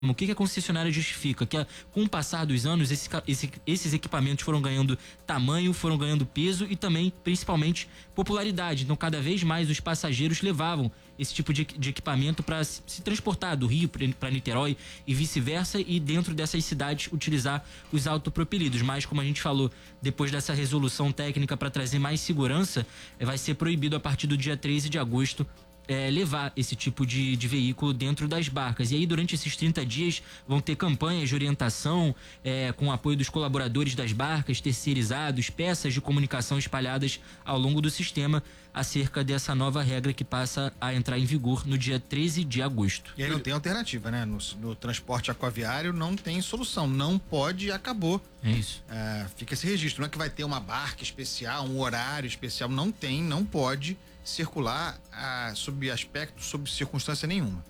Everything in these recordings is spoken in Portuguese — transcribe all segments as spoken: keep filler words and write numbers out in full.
O que, que a concessionária justifica? Que a, com o passar dos anos, esse, esse, esses equipamentos foram ganhando tamanho, foram ganhando peso e também, principalmente, popularidade. Então, cada vez mais os passageiros levavam esse tipo de, de equipamento para se, se transportar do Rio para Niterói e vice-versa, e dentro dessas cidades utilizar os autopropelidos. Mas, como a gente falou, depois dessa resolução técnica para trazer mais segurança, vai ser proibido a partir do dia treze de agosto É, levar esse tipo de, de veículo dentro das barcas. E aí, durante esses trinta dias, vão ter campanhas de orientação é, com o apoio dos colaboradores das barcas, terceirizados, peças de comunicação espalhadas ao longo do sistema acerca dessa nova regra que passa a entrar em vigor no dia treze de agosto. E aí não tem alternativa, né? No, no transporte aquaviário não tem solução. Não pode e acabou. É isso. É, fica esse registro. Não é que vai ter uma barca especial, um horário especial. Não tem, não pode circular ah, sob aspecto, sob circunstância nenhuma.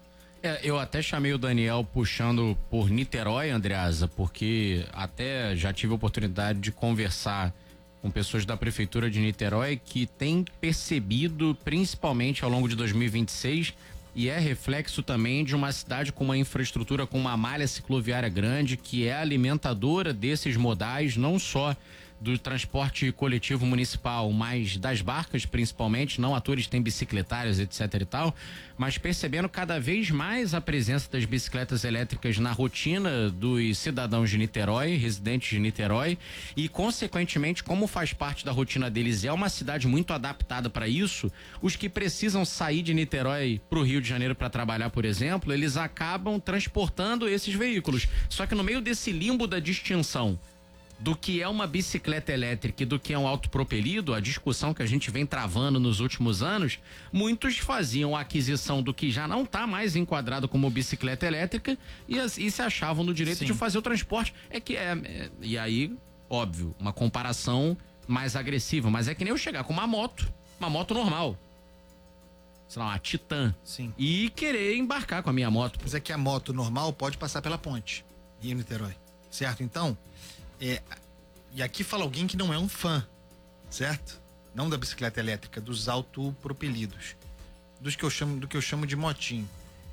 É, eu até chamei o Daniel puxando por Niterói, Andreasa, porque até já tive a oportunidade de conversar com pessoas da prefeitura de Niterói que têm percebido, principalmente ao longo de dois mil e vinte e seis, e é reflexo também de uma cidade com uma infraestrutura, com uma malha cicloviária grande, que é alimentadora desses modais, não só do transporte coletivo municipal, mas das barcas principalmente, não à toa eles têm bicicletários, etc e tal, mas percebendo cada vez mais a presença das bicicletas elétricas na rotina dos cidadãos de Niterói, residentes de Niterói, e consequentemente, como faz parte da rotina deles, é uma cidade muito adaptada para isso, os que precisam sair de Niterói para o Rio de Janeiro para trabalhar, por exemplo, eles acabam transportando esses veículos. Só que no meio desse limbo da distinção do que é uma bicicleta elétrica e do que é um autopropelido, a discussão que a gente vem travando nos últimos anos, muitos faziam a aquisição do que já não está mais enquadrado como bicicleta elétrica e, as, e se achavam no direito Sim. de fazer o transporte. É que é, é, e aí, óbvio, uma comparação mais agressiva, mas é que nem eu chegar com uma moto, uma moto normal, sei lá, uma Titan, Sim. e querer embarcar com a minha moto. Mas é que a moto normal pode passar pela ponte, Rio Niterói, certo? Então, É, e aqui fala alguém que não é um fã, certo? Não da bicicleta elétrica, dos autopropelidos, dos que eu chamo, do que eu chamo de motinho.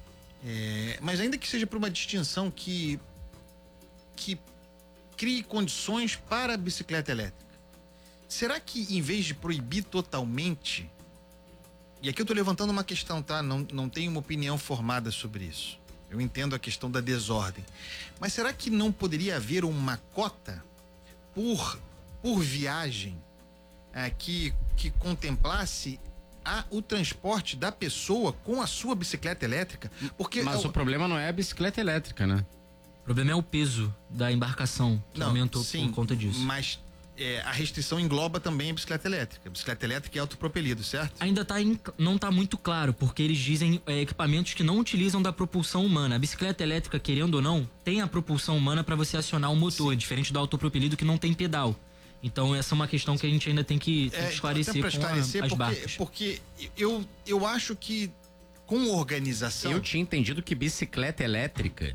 É, mas ainda que seja por uma distinção que que crie condições para a bicicleta elétrica, será que em vez de proibir totalmente, e aqui eu tô levantando uma questão, tá? Não, não tenho uma opinião formada sobre isso. Eu entendo a questão da desordem. Mas será que não poderia haver uma cota por, por viagem é, que, que contemplasse a, o transporte da pessoa com a sua bicicleta elétrica? Porque Mas eu, o problema não é a bicicleta elétrica, né? O problema é o peso da embarcação, que não, aumentou sim, por conta disso. Mas é, a restrição engloba também a bicicleta elétrica. Bicicleta elétrica é autopropelido, certo? Ainda tá em, não está muito claro, porque eles dizem é, equipamentos que não utilizam da propulsão humana. A bicicleta elétrica, querendo ou não, tem a propulsão humana para você acionar o motor, Sim. diferente do autopropelido que não tem pedal. Então essa é uma questão que a gente ainda tem que, tem que é, esclarecer, com esclarecer a, as porque, barcas. Porque eu, eu acho que com organização... Eu tinha entendido que bicicleta elétrica,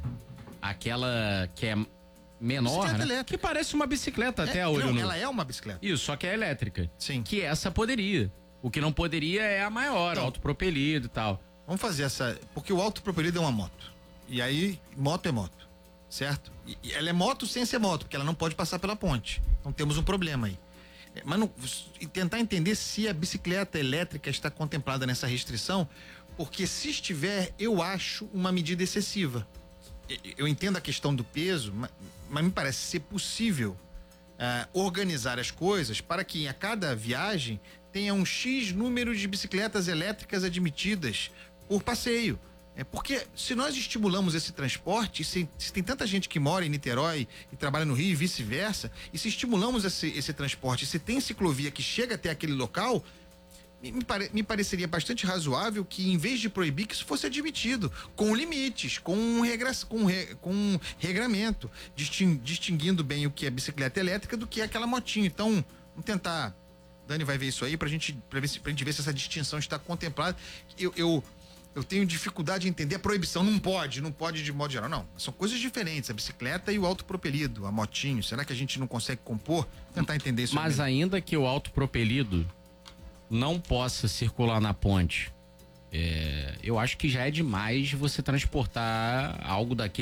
aquela que é menor, né? Que parece uma bicicleta é, até a olho não, nu. Ela é uma bicicleta. Isso, só que é elétrica. Sim. Que essa poderia. O que não poderia é a maior, não. autopropelido e tal. Vamos fazer essa... Porque o autopropelido é uma moto. E aí, moto é moto. Certo? E, e ela é moto sem ser moto, porque ela não pode passar pela ponte. Então temos um problema aí. É, mas não, e tentar entender se a bicicleta elétrica está contemplada nessa restrição, porque se estiver, eu acho uma medida excessiva. Eu entendo a questão do peso, mas, mas me parece ser possível uh, organizar as coisas para que a cada viagem tenha um X número de bicicletas elétricas admitidas por passeio. É porque se nós estimulamos esse transporte, se, se tem tanta gente que mora em Niterói e trabalha no Rio e vice-versa, e se estimulamos esse, esse transporte, se tem ciclovia que chega até aquele local, Me, pare, me pareceria bastante razoável que, em vez de proibir, que isso fosse admitido, com limites, com, regra, com, re, com regramento, disting, distinguindo bem o que é bicicleta elétrica do que é aquela motinha. Então, vamos tentar. Dani vai ver isso aí pra gente, pra ver se, pra gente ver se essa distinção está contemplada. Eu, eu, eu tenho dificuldade em entender a proibição. Não pode, não pode de modo geral. Não, são coisas diferentes. A bicicleta e o autopropelido, a motinho. Será que a gente não consegue compor? Tentar entender isso. Mas mesmo. Ainda que o autopropelido não possa circular na ponte É, eu acho que já é demais você transportar algo daqui